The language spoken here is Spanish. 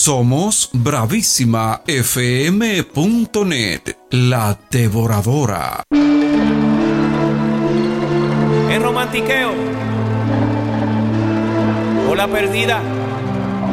Somos bravísimafm.net, la devoradora. ¿Es romantiqueo o la perdida?